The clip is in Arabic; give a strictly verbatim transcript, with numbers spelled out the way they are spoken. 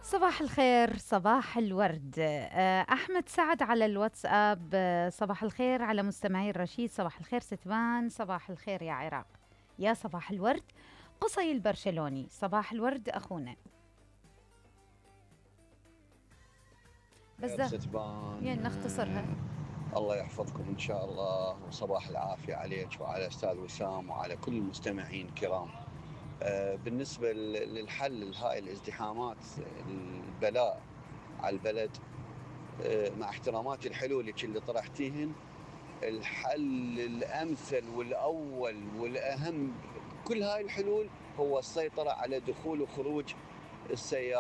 صباح الخير، صباح الورد. آه، أحمد سعد على الواتساب. آه، صباح الخير على مستمعي الرشيد. صباح الخير ستبان. صباح الخير يا عراق. يا صباح الورد. قصي البرشلوني. صباح الورد أخونا. بس خير ده ستبان، يعني نختصرها. آه، الله يحفظكم إن شاء الله، وصباح العافية عليك وعلى أستاذ وسام وعلى كل المستمعين الكرام. آه، بالنسبة ل- للحل لهاي الازدحامات، البلاء على البلد، آه، مع احتراماتي الحلولك اللي طرحتيهن، الحل الأمثل والأول والأهم كل هاي الحلول هو السيطرة على دخول وخروج السيارات